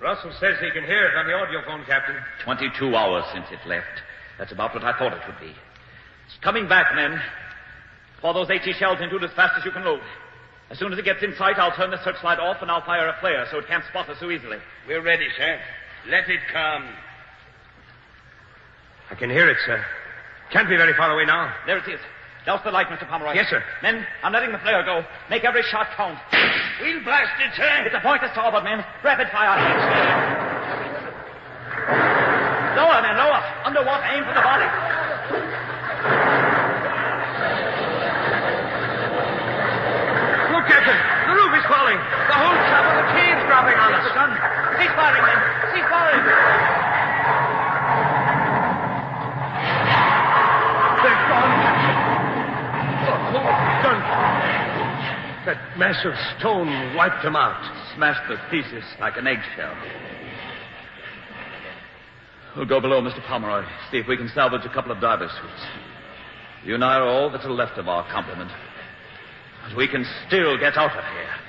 Russell says he can hear it on the audiophone, Captain. 22 hours since it left. That's about what I thought it would be. It's coming back, men. Pour those HE shells into it as fast as you can load. As soon as it gets in sight, I'll turn the searchlight off and I'll fire a flare so it can't spot us so easily. We're ready, sir. Let it come. I can hear it, sir. Can't be very far away now. There it is. Douse the light, Mr. Pomeroy. Yes, sir. Men, I'm letting the flare go. Make every shot count. We'll blast it, sir. It's a point to starboard, men. Rapid fire. Lower, men, lower. Underwater, aim for the body. Look, Captain. The roof is falling. The whole top of the cave's dropping on us. The gun. Cease firing, men. Cease firing. They're gone. Done. That massive stone wiped them out. Smashed to pieces like an eggshell. We'll go below, Mr. Pomeroy. See if we can salvage a couple of diver suits. You and I are all that's left of our complement. But we can still get out of here.